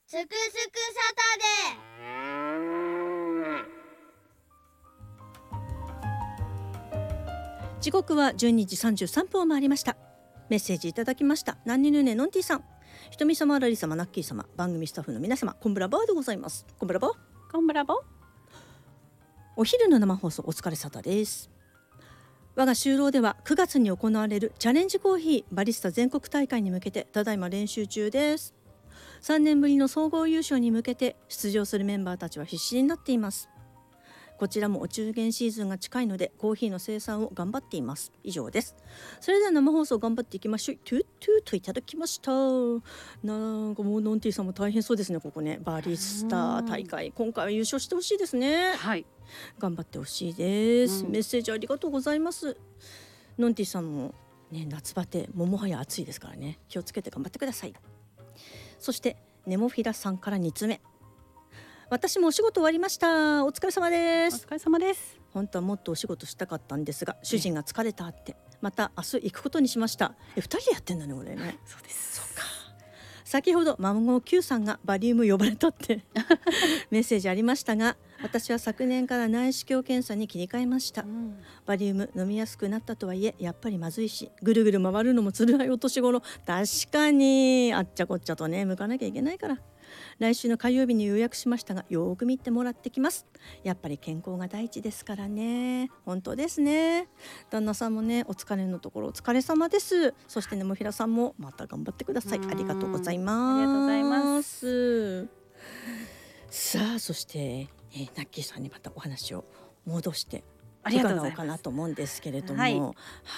すくすくサタデー。 時刻は12時33分を回りました。メッセージいただきました。何にぬねのんてぃさん、ひとみ様、ラリ様、ナッキー様、番組スタッフの皆様、こんぶらばーでございます。こんぶらばー。 こんぶらぼ。 お昼の生放送お疲れ様です。我が就労では9月に行われるチャレンジコーヒーバリスタ全国大会に向けてただいま練習中です。3年ぶりの総合優勝に向けて出場するメンバーたちは必死になっています。こちらもお中元シーズンが近いのでコーヒーの生産を頑張っています。以上です。それでは生放送頑張っていきましょう。トゥートゥーといただきました。なんかもうのんてぃさんも大変そうですね。ここね、バリスタ大会、今回は優勝してほしいですね。 はい、 頑張ってほしいです、メッセージありがとうございます。のんてぃさんも、ね、夏バテももはや暑いですからね、気をつけて頑張ってください。そしてネモフィラさんから2つ目、私もお仕事終わりました。お疲れ様です。 お疲れ様です。 本当はもっとお仕事したかったんですが、主人が疲れたってまた明日行くことにしました。2人でやってんだねこれね。 そうです。 そうか。先ほど孫 Q さんがバリウム呼ばれたってメッセージありましたが、私は昨年から内視鏡検査に切り替えました、バリウム飲みやすくなったとはいえやっぱりまずいし、ぐるぐる回るのもつらいお年頃。確かにあっちゃこっちゃとね向かなきゃいけないから、来週の火曜日に予約しましたが、よく見てもらってきます。やっぱり健康が第一ですからね。本当ですね。旦那さんもね、お疲れのところお疲れ様です。そしてねもひらさんもまた頑張ってください。ありがとうございます。 ありがとうございます。 さあそして、ナッキーさんにまたお話を戻してありがとうございます。 いかがかなと思うんですけれども、 はい